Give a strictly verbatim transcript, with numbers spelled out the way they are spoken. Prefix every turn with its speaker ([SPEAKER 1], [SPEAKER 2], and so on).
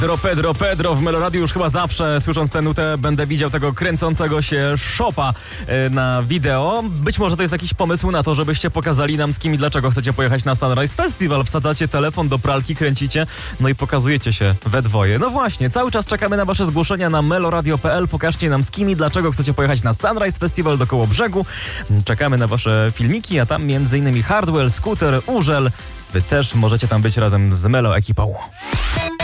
[SPEAKER 1] Pedro, Pedro, Pedro w Meloradiu już chyba zawsze, słysząc tę nutę, będę widział tego kręcącego się szopa na wideo. Być może to jest jakiś pomysł na to, żebyście pokazali nam, z kim i dlaczego chcecie pojechać na Sunrise Festival. Wsadzacie telefon do pralki, kręcicie, no i pokazujecie się we dwoje. No właśnie, cały czas czekamy na wasze zgłoszenia na meloradio kropka p l. Pokażcie nam, z kim i dlaczego chcecie pojechać na Sunrise Festival do Kołobrzegu. Czekamy na wasze filmiki, a tam między innymi Hardwell, Scooter, Urzel. Wy też możecie tam być razem z Melo ekipą.